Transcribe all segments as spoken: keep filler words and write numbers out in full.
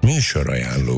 Műsorajánló.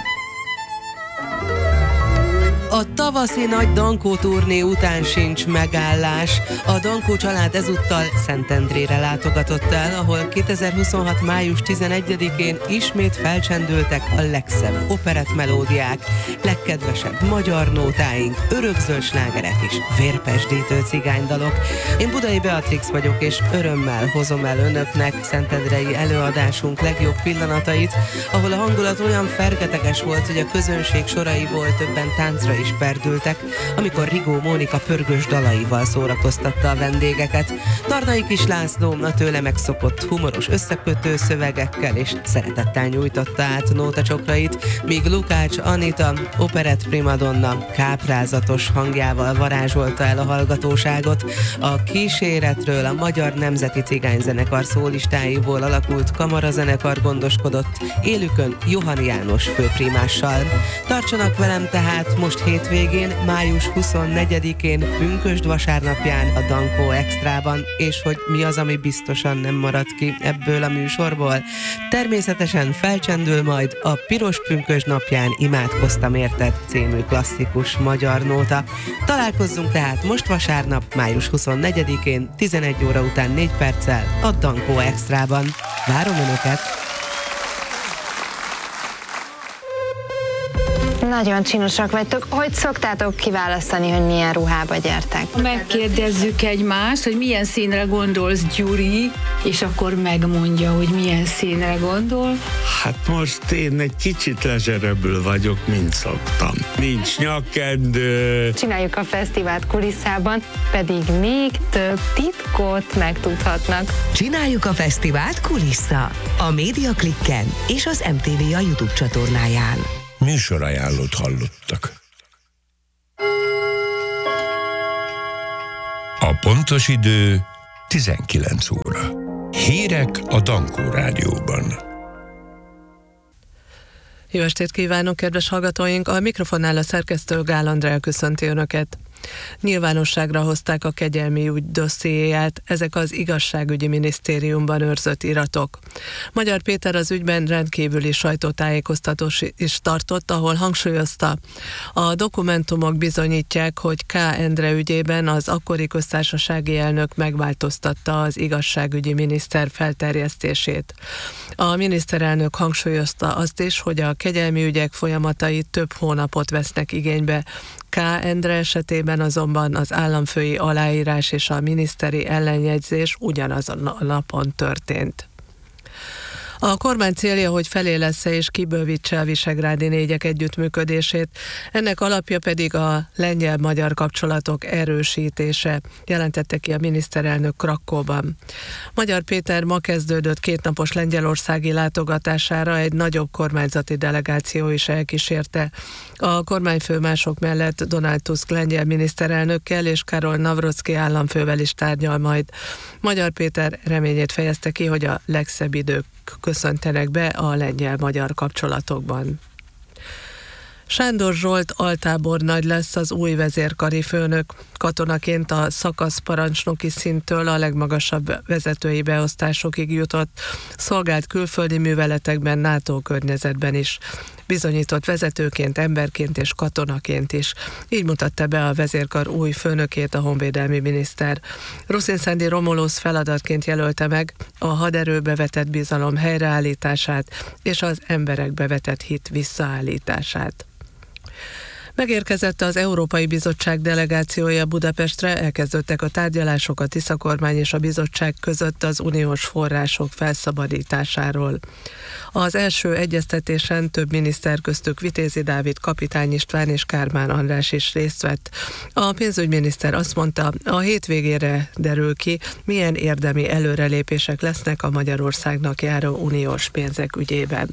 A tavaszi nagy Dankó turné után sincs megállás. A Dankó család ezúttal Szentendrére látogatott el, ahol kétezer-huszonhat. május tizenegyedikén ismét felcsendültek a legszebb operett melódiák, legkedvesebb magyar nótáink, örökzöld slágerek és vérpesdítő cigánydalok. Én Budai Beatrix vagyok, és örömmel hozom el önöknek szentendrei előadásunk legjobb pillanatait, ahol a hangulat olyan fergeteges volt, hogy a közönség soraiból többen táncra is perdültek, amikor Rigó Mónika pörgős dalaival szórakoztatta a vendégeket. Darnai Kis László a tőle megszokott humoros összekötő szövegekkel és szeretettel nyújtotta át nótacsokrait, míg Lukács Anita operett primadonna káprázatos hangjával varázsolta el a hallgatóságot. A kíséretről a Magyar Nemzeti Cigányzenekar szólistáiból alakult kamarazenekar gondoskodott, élükön Johan János főprimással. Tartsanak velem tehát most hétvégén, május huszonnegyedikén, pünkösd vasárnapján a Dankó Extrában, és hogy mi az, ami biztosan nem marad ki ebből a műsorból. Természetesen felcsendül majd a Piros pünkösd napján Imádkoztam érted című klasszikus magyar nóta. Találkozzunk tehát most vasárnap, május huszonnegyedikén, tizenegy óra után négy perccel a Dankó Extrában. Várom önöket! Nagyon csinosak vagytok. Hogy szoktátok kiválasztani, hogy milyen ruhába gyertek? Megkérdezzük egymást, hogy milyen színre gondolsz, Gyuri, és akkor megmondja, hogy milyen színre gondol. Hát most én egy kicsit lezserebbül vagyok, mint szoktam. Nincs nyakkendő. Csináljuk a fesztivált kulisszában, pedig még több titkot megtudhatnak. Csináljuk a fesztivált kulissza a Média Klikken és az em té vé a YouTube csatornáján. Műsorajánlót hallottak. A pontos idő tizenkilenc óra. Hírek a Dankó Rádióban. Jó estét kívánok, kedves hallgatóink! A mikrofonnál a szerkesztő Gál Andrea köszönti Önöket. Nyilvánosságra hozták a kegyelmi ügy dossziéját, ezek az igazságügyi minisztériumban őrzött iratok. Magyar Péter az ügyben rendkívüli sajtótájékoztatós is tartott, ahol hangsúlyozta, a dokumentumok bizonyítják, hogy K. Endre ügyében az akkori köztársasági elnök megváltoztatta az igazságügyi miniszter felterjesztését. A miniszterelnök hangsúlyozta azt is, hogy a kegyelmi ügyek folyamatai több hónapot vesznek igénybe. K. Endre esetében azonban az államfői aláírás és a miniszteri ellenjegyzés ugyanazon a napon történt. A kormány célja, hogy felélessze és kibővítse a visegrádi négyek együttműködését, ennek alapja pedig a lengyel-magyar kapcsolatok erősítése, jelentette ki a miniszterelnök Krakkóban. Magyar Péter ma kezdődött kétnapos lengyelországi látogatására egy nagyobb kormányzati delegáció is elkísérte. A kormányfő mások mellett Donald Tusk lengyel miniszterelnökkel és Karol Nawrocki államfővel is tárgyal majd. Magyar Péter reményét fejezte ki, hogy a legszebb idők köszöntenek be a lengyel-magyar kapcsolatokban. Sándor Zsolt altábornagy lesz az új vezérkari főnök. Katonaként a szakaszparancsnoki szinttől a legmagasabb vezetői beosztásokig jutott, szolgált külföldi műveletekben, NATO környezetben is. Bizonyított vezetőként, emberként és katonaként is. Így mutatta be a vezérkar új főnökét a honvédelmi miniszter. Ruszin-Szendi Romulusz feladatként jelölte meg a haderőbe vetett bizalom helyreállítását és az emberekbe vetett hit visszaállítását. Megérkezett az Európai Bizottság delegációja Budapestre, elkezdődtek a tárgyalások a Tisza kormány és a bizottság között az uniós források felszabadításáról. Az első egyeztetésen több miniszter, köztük Vitézi Dávid, Kapitány István és Kármán András is részt vett. A pénzügyminiszter azt mondta, a hétvégére derül ki, milyen érdemi előrelépések lesznek a Magyarországnak járó uniós pénzek ügyében.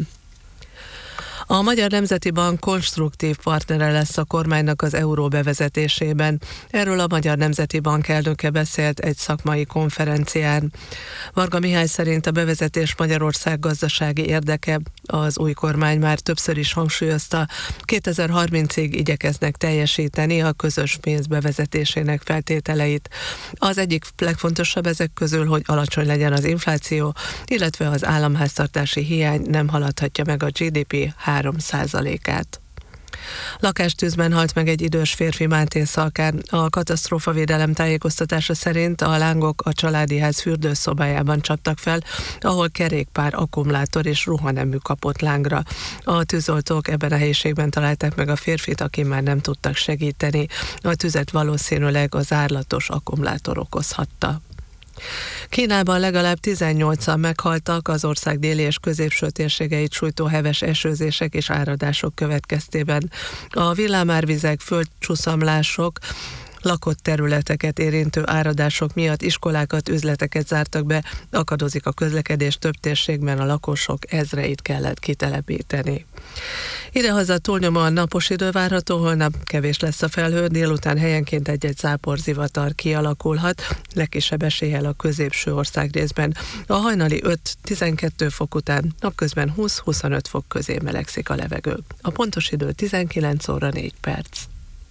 A Magyar Nemzeti Bank konstruktív partnere lesz a kormánynak az euró bevezetésében. Erről a Magyar Nemzeti Bank elnöke beszélt egy szakmai konferencián. Varga Mihály szerint a bevezetés Magyarország gazdasági érdeke, Az új kormány már többször is hangsúlyozta, kétezer-harmincig igyekeznek teljesíteni a közös pénz bevezetésének feltételeit. Az egyik legfontosabb ezek közül, hogy alacsony legyen az infláció, illetve az államháztartási hiány nem haladhatja meg a gé dé pé három százalékát. Lakástűzben halt meg egy idős férfi Mátészalkán. A katasztrófavédelem tájékoztatása szerint a lángok a családi ház fürdőszobájában csaptak fel, ahol kerékpár, akkumulátor és ruhanemű kapott lángra. A tűzoltók ebben a helyiségben találták meg a férfit, aki már nem tudtak segíteni. A tüzet valószínűleg az árlatos akkumulátor okozhatta. Kínában legalább tizennyolcan meghaltak az ország déli és középső térségeit sújtó heves esőzések és áradások következtében. A villámárvizek, földcsúszamlások, lakott területeket érintő áradások miatt iskolákat, üzleteket zártak be, akadozik a közlekedés több térségben, a lakosok ezreit kellett kitelepíteni. Idehaza túlnyomóan napos idő várható, holnap kevés lesz a felhő, délután helyenként egy-egy záporzivatar kialakulhat, legkisebb eséllyel a középső országrészben. A hajnali öt-tizenkét fok után napközben húsz-huszonöt fok közé melegszik a levegő. A pontos idő tizenkilenc óra négy perc.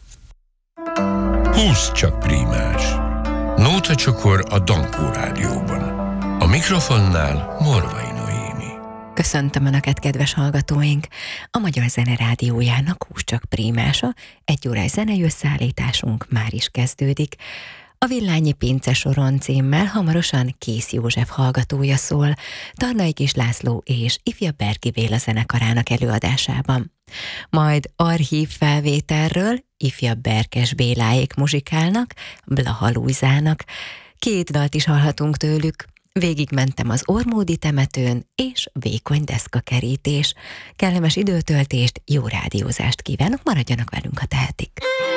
húsz csak prímás. Nóta csokor a Dankó Rádióban. A mikrofonnál Morvai Noémi. Köszöntöm Önöket, kedves hallgatóink! A Magyar Zene Rádiójának húsz csak prímása, egy órás zenei összeállításunk már is kezdődik. A Villányi Pince soron címmel hamarosan Kész József hallgatója szól, Tarnai Kis László és ifjabb Berki Béla zenekarának előadásában. Majd archív felvételről ifjabb Berkes Béláék muzsikálnak, Blaha Lujzának. Két dalt is hallhatunk tőlük. Végigmentem az Ormódi temetőn, és vékony deszkakerítés. Kellemes időtöltést, jó rádiózást kívánok, maradjanak velünk, ha tehetik.